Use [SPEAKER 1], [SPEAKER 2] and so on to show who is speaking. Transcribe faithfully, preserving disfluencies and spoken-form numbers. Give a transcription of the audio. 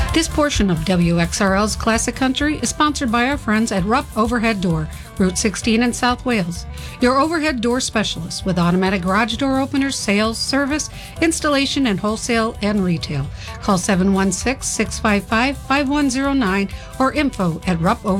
[SPEAKER 1] This portion of W X R L's Classic Country is sponsored by our friends at Rupp Overhead Door, Route sixteen in South Wales. Your overhead door specialist with automatic garage door openers, sales, service, installation, and wholesale and retail. Call seven one six, six five five, five one zero nine or info at rupp overhead door